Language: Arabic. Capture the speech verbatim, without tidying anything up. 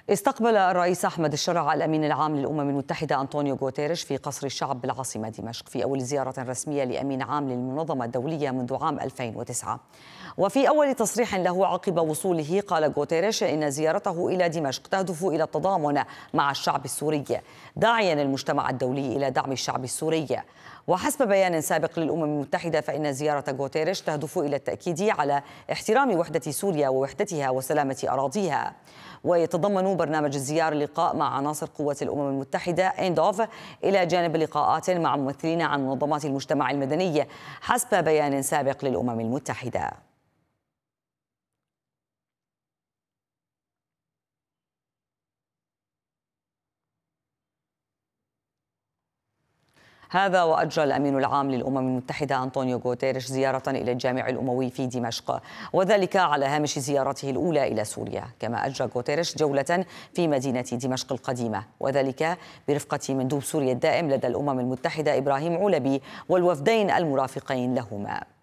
استقبل الرئيس أحمد الشرع الأمين العام للأمم المتحدة أنطونيو غوتيريش في قصر الشعب بالعاصمة دمشق في أول زيارة رسمية لأمين عام للمنظمة الدولية منذ عام ألفين وتسعة. وفي أول تصريح له عقب وصوله قال غوتيريش إن زيارته إلى دمشق تهدف إلى التضامن مع الشعب السوري، داعيا المجتمع الدولي إلى دعم الشعب السوري. وحسب بيان سابق للأمم المتحدة فإن زيارة غوتيريش تهدف إلى التأكيد على احترام وحدة سوريا ووحدتها وسلامة أراضيها. ويتضمن برنامج الزيارة لقاء مع عناصر قوة الأمم المتحدة إندوف إلى جانب لقاءات مع ممثلين عن منظمات المجتمع المدني حسب بيان سابق للأمم المتحدة. هذا وأجرى الأمين العام للأمم المتحدة أنطونيو غوتيريش زيارة إلى الجامع الأموي في دمشق، وذلك على هامش زيارته الأولى إلى سوريا. كما أجرى غوتيريش جولة في مدينة دمشق القديمة، وذلك برفقة مندوب سوريا الدائم لدى الأمم المتحدة إبراهيم علبي والوفدين المرافقين لهما.